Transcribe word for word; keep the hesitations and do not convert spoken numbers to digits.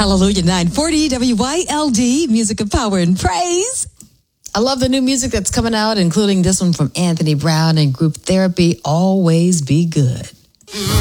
Hallelujah, nine forty W Y L D, music of power and praise. I love the new music that's coming out, including this one from Anthony Brown and Group Therapy, Always Be Good.